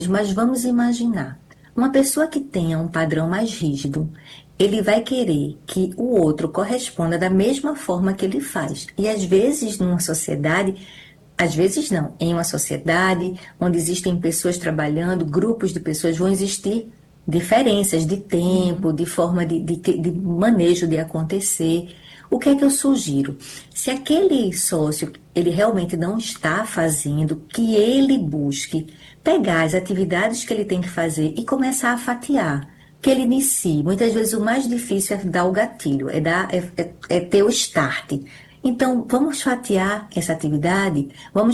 Mas vamos imaginar, uma pessoa que tenha um padrão mais rígido, ele vai querer que o outro corresponda da mesma forma que ele faz. E às vezes, numa sociedade, às vezes não, em uma sociedade onde existem pessoas trabalhando, grupos de pessoas, vão existir diferenças de tempo, de forma de manejo de acontecer. O que é que eu sugiro? Se aquele sócio ele realmente não está fazendo, que ele busque pegar as atividades que ele tem que fazer e começar a fatiar. Que ele inicie. Muitas vezes o mais difícil é dar o gatilho, é ter o start. Então, vamos fatiar essa atividade,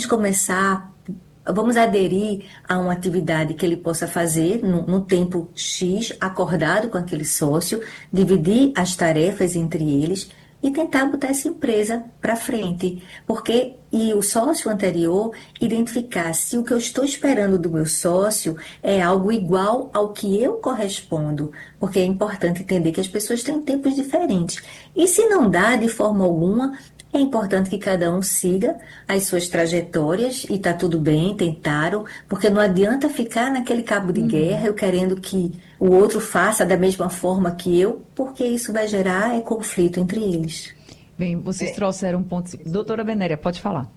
vamos aderir a uma atividade que ele possa fazer no tempo X, acordado com aquele sócio, dividir as tarefas entre eles e tentar botar essa empresa para frente. E o sócio anterior identificar se o que eu estou esperando do meu sócio é algo igual ao que eu correspondo, porque é importante entender que as pessoas têm tempos diferentes. E se não dá de forma alguma, é importante que cada um siga as suas trajetórias e tá tudo bem, tentaram, porque não adianta ficar naquele cabo de guerra, eu querendo que o outro faça da mesma forma que eu, porque isso vai gerar conflito entre eles. Bem, vocês É, trouxeram um ponto. Doutora Benéria, pode falar.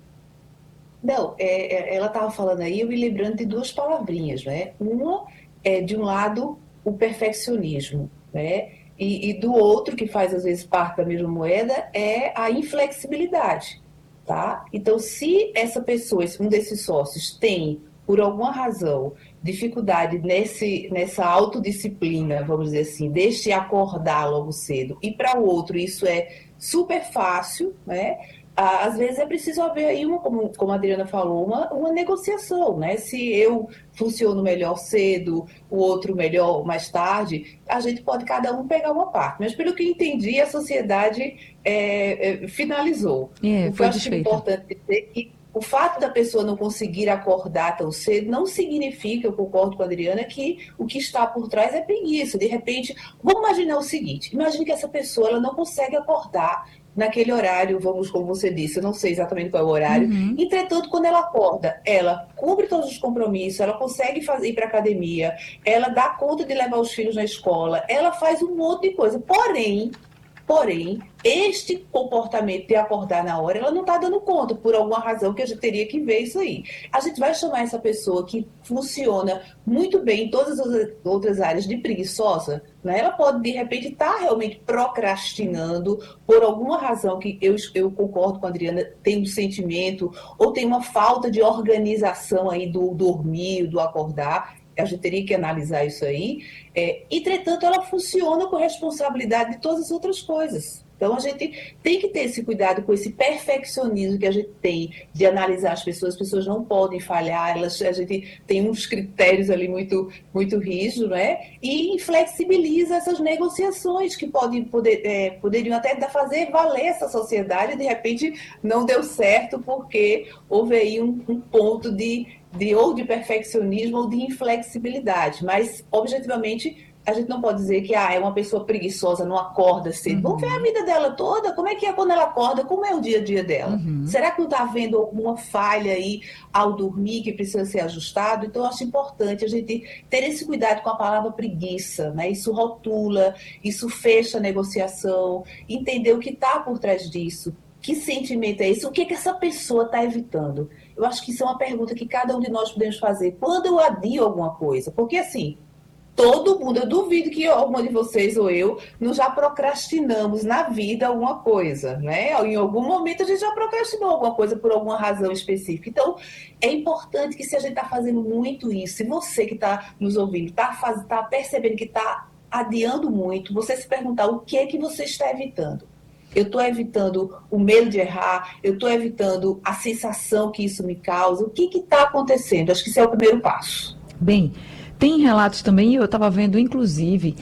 não, ela estava falando aí, eu me lembrando de duas palavrinhas, né? Uma é, de um lado, o perfeccionismo, né? E do outro, que faz às vezes parte da mesma moeda, é a inflexibilidade, tá? Então, se essa pessoa, um desses sócios, tem, por alguma razão, dificuldade nessa autodisciplina, vamos dizer assim, deixe acordar logo cedo, e para o outro isso é super fácil, né? Às vezes é preciso haver aí como a Adriana falou, uma negociação, né? Se eu funciono melhor cedo, o outro melhor mais tarde, a gente pode cada um pegar uma parte. Mas pelo que entendi, a sociedade finalizou. É, O que eu foi acho que é desfeita. importante dizer é que o fato da pessoa não conseguir acordar tão cedo não significa, eu concordo com a Adriana, que o que está por trás é preguiça. De repente, vamos imaginar o seguinte: imagine que essa pessoa ela não consegue acordar naquele horário, vamos, como você disse, eu não sei exatamente qual é o horário. Uhum. Entretanto, quando ela acorda, ela cumpre todos os compromissos, ela consegue ir para a academia, ela dá conta de levar os filhos na escola, ela faz um monte de coisa. Porém, este comportamento de acordar na hora, ela não está dando conta, por alguma razão que a gente teria que ver isso aí. A gente vai chamar essa pessoa que funciona muito bem em todas as outras áreas de preguiçosa, né? Ela pode, de repente, estar realmente procrastinando por alguma razão que eu concordo com a Adriana, tem um sentimento ou tem uma falta de organização aí do dormir, do acordar. A gente teria que analisar isso aí. Entretanto, ela funciona com responsabilidade de todas as outras coisas. Então, a gente tem que ter esse cuidado com esse perfeccionismo que a gente tem de analisar as pessoas não podem falhar, a gente tem uns critérios ali muito, muito rígidos, né? E flexibiliza essas negociações que poderiam até fazer valer essa sociedade, de repente não deu certo porque houve aí um ponto ou de perfeccionismo ou de inflexibilidade, mas objetivamente a gente não pode dizer que é uma pessoa preguiçosa, não acorda cedo. Vamos ver a Uhum. vida dela toda, como é que é quando ela acorda, como é o dia a dia dela. Uhum. Será que não está havendo alguma falha aí ao dormir que precisa ser ajustado? Então, eu acho importante a gente ter esse cuidado com a palavra preguiça, né? Isso rotula, isso fecha a negociação, entender o que está por trás disso. Que sentimento é esse? O que essa pessoa está evitando? Eu acho que isso é uma pergunta que cada um de nós podemos fazer quando eu adio alguma coisa. Porque, assim, todo mundo, eu duvido que alguma de vocês ou eu não já procrastinamos na vida alguma coisa, né? Em algum momento a gente já procrastinou alguma coisa por alguma razão específica. Então, é importante que se a gente está fazendo muito isso, se você que está nos ouvindo está percebendo que está adiando muito, você se perguntar o que é que você está evitando. Eu estou evitando o medo de errar, eu estou evitando a sensação que isso me causa. O que está acontecendo? Acho que esse é o primeiro passo. Bem, tem relatos também, eu estava vendo inclusive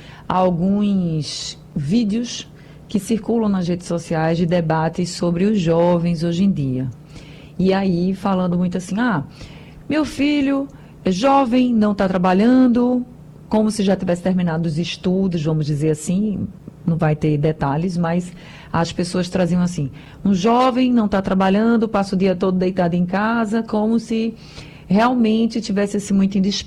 alguns vídeos que circulam nas redes sociais de debates sobre os jovens hoje em dia. E aí falando muito assim, meu filho é jovem, não está trabalhando, como se já tivesse terminado os estudos, vamos dizer assim, não vai ter detalhes, mas as pessoas traziam assim, um jovem não está trabalhando, passa o dia todo deitado em casa, como se realmente tivesse assim, muito